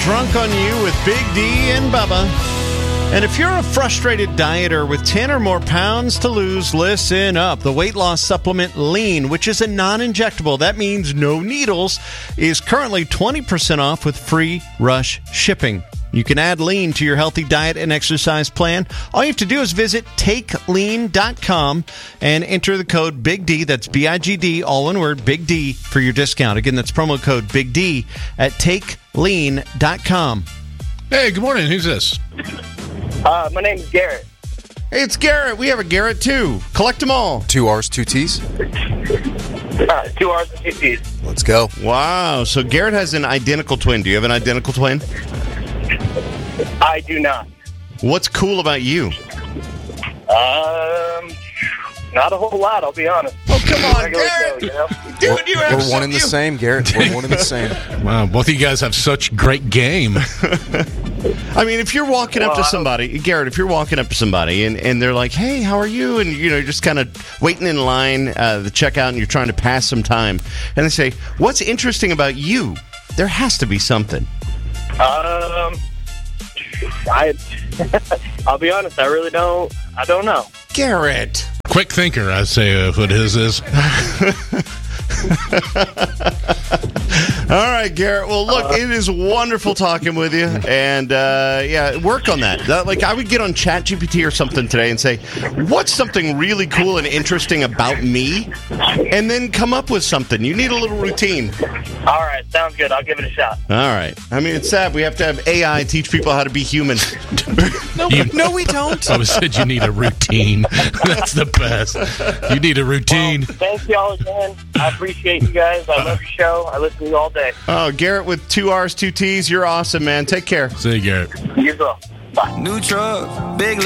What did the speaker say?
Drunk on You with Big D and Bubba. And if you're a frustrated dieter with 10 or more pounds to lose, listen up. The weight loss supplement Lean, which is a non-injectable, that means no needles, is currently 20% off with free rush shipping. You can add Lean to your healthy diet and exercise plan. All you have to do is visit TakeLean.com and enter the code Big D, that's B-I-G-D, all one word, Big D, for your discount. Again, that's promo code Big D at TakeLean.com. Hey, good morning. Who's this? My name is Garrett. Hey, it's Garrett. We have a Garrett, too. Collect them all. 2 R's, 2 T's. 2 R's and 2 T's. Let's go. Wow. So Garrett has an identical twin. Do you have an identical twin? I do not. What's cool about you? Not a whole lot, I'll be honest. Oh, come on, Regular Garrett. show, you know? Dude, you have We're one in the same, Garrett. We're one in the same. Wow, both of you guys have such great game. I mean, if you're walking up to somebody, Garrett, if you're walking up to somebody and they're like, hey, how are you? And, you know, you're just kind of waiting in line, the checkout, and you're trying to pass some time. And they say, what's interesting about you? There has to be something. I'll be honest, I really don't. I don't know. Garrett. Quick thinker, I say, what his is. All right, Garrett. Well, look, it is wonderful talking with you. And, yeah, work on that. Like, I would get on ChatGPT or something today and say, what's something really cool and interesting about me? And then come up with something. You need a little routine. All right, sounds good. I'll give it a shot. All right. I mean, it's sad. We have to have AI teach people how to be human. No, we don't. I said you need a routine. That's the best. You need a routine. Well, thanks, y'all, again. I appreciate you guys. I love your show. I listen to you all day. Oh, Garrett with 2 R's, 2 T's. You're awesome, man. Take care. See you, Garrett. You as well. Bye. New truck, big